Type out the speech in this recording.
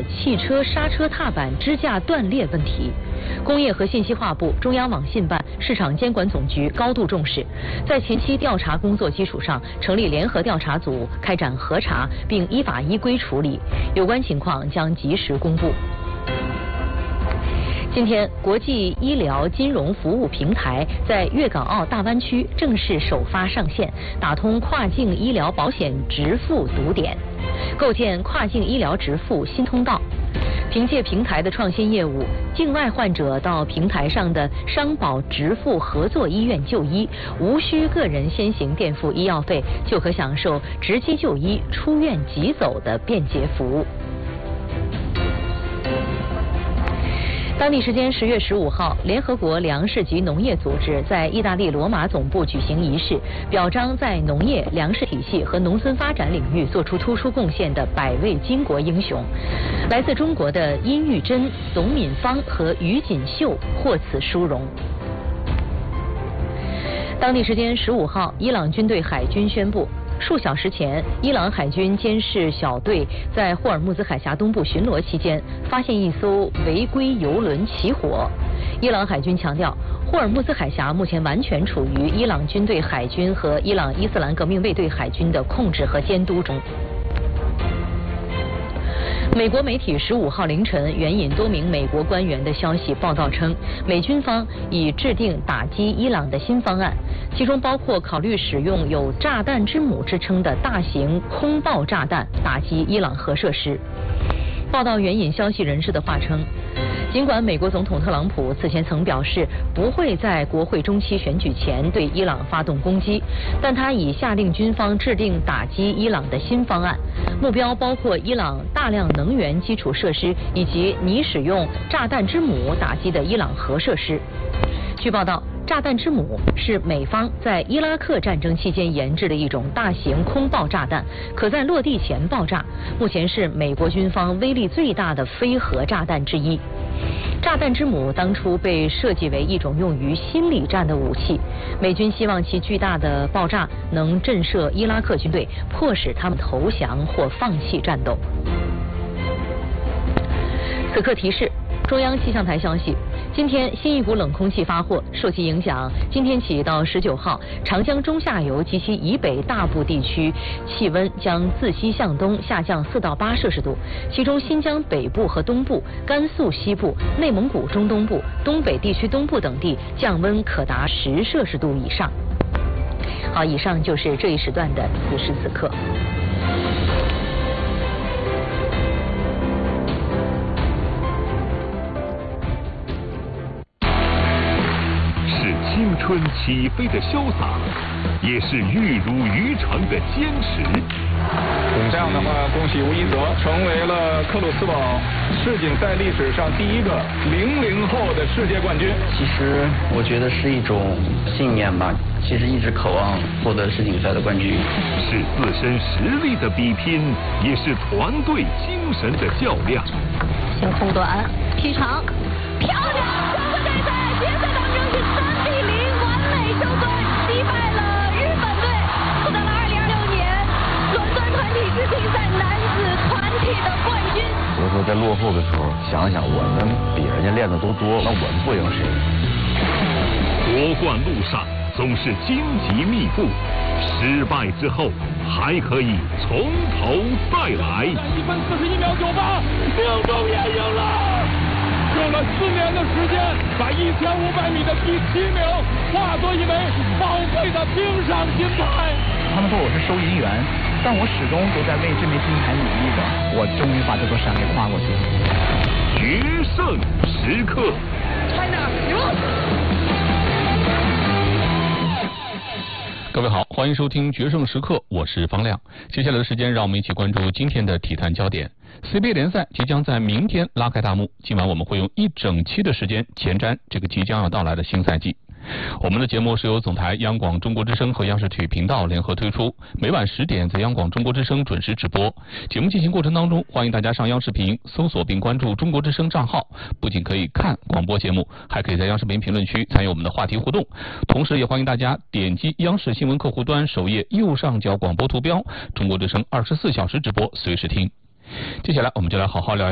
汽车刹车踏板支架断裂问题。工业和信息化部、中央网信办、市场监管总局高度重视，在前期调查工作基础上，成立联合调查组开展核查，并依法依规处理，有关情况将及时公布。今天，国际医疗金融服务平台在粤港澳大湾区正式首发上线，打通跨境医疗保险直付堵点，构建跨境医疗直付新通道。凭借平台的创新业务，境外患者到平台上的商保直付合作医院就医，无需个人先行垫付医药费，就可享受直接就医、出院即走的便捷服务。当地时间10月15号，联合国粮食及农业组织在意大利罗马总部举行仪式，表彰在农业、粮食体系和农村发展领域做出突出贡献的100位巾帼英雄。来自中国的殷玉珍、董敏芳和于锦绣获此殊荣。当地时间15号，伊朗军队海军宣布，数小时前，伊朗海军监视小队在霍尔木兹海峡东部巡逻期间，发现一艘违规油轮起火。伊朗海军强调，霍尔木兹海峡目前完全处于伊朗军队海军和伊朗伊斯兰革命卫队海军的控制和监督中。美国媒体15号凌晨援引多名美国官员的消息报道称，美军方已制定打击伊朗的新方案，其中包括考虑使用有“炸弹之母”之称的大型空爆炸弹打击伊朗核设施。报道援引消息人士的话称，尽管美国总统特朗普此前曾表示不会在国会中期选举前对伊朗发动攻击，但他已下令军方制定打击伊朗的新方案，目标包括伊朗大量能源基础设施以及拟使用“炸弹之母”打击的伊朗核设施。据报道，炸弹之母是美方在伊拉克战争期间研制的一种大型空爆炸弹，可在落地前爆炸，目前是美国军方威力最大的非核炸弹之一。炸弹之母当初被设计为一种用于心理战的武器，美军希望其巨大的爆炸能震慑伊拉克军队，迫使他们投降或放弃战斗。此刻提示，中央气象台消息，今天新一股冷空气发货，受其影响，今天起到19号，长江中下游及其以北大部地区气温将自西向东下降4到8摄氏度，其中新疆北部和东部、甘肃西部、内蒙古中东部、东北地区东部等地降温可达10摄氏度以上。好，以上就是这一时段的此时此刻。 青春起飞的潇洒，也是玉如渔场的坚持。 这样的话，恭喜吴一泽成为了克鲁斯堡世锦赛历史上第一个00后的世界冠军。 其实我觉得是一种信念吧，其实一直渴望获得世锦赛的冠军。 是自身实力的比拼，也是团队精神的较量。 先后端劈长，漂亮！中国队在决赛当中是3比0完美收队，击败了日本队，获得了2026年伦敦团体世锦赛男子团体的冠军。 有时候在落后的时候，想想我们比人家练的都多，那我们不赢谁？ 夺冠路上总是荆棘密布，失败之后还可以从头再来。 1分41秒98，命中也赢了。用了4年的时间，把1500米的第7名化作一枚宝贵的冰上金牌。 他们说我是收银员，但我始终都在为这枚金牌努力着。我终于把这座山给跨过去了。 决胜时刻 China 各位好，欢迎收听决胜时刻，我是方亮。接下来的时间，让我们一起关注今天的体坛焦点。CBA 联赛即将在明天拉开大幕，今晚我们会用1整期的时间前瞻这个即将要到来的新赛季。我们的节目是由总台央广中国之声和央视体育频道联合推出，每晚10点在央广中国之声准时直播。节目进行过程当中，欢迎大家上央视频搜索并关注中国之声账号，不仅可以看广播节目，还可以在央视频评论区参与我们的话题互动。同时也欢迎大家点击央视新闻客户端首页右上角广播图标，中国之声24小时直播，随时听。接下来我们就来好好聊